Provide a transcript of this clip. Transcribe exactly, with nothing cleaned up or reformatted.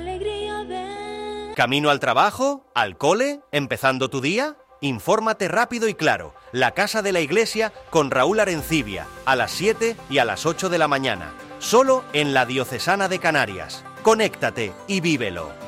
alegría ver. ¿Camino al trabajo? ¿Al cole? ¿Empezando tu día? Infórmate rápido y claro. La Casa de la Iglesia con Raúl Arencibia, a las siete y a las ocho de la mañana. Solo en la Diocesana de Canarias. Conéctate y vívelo.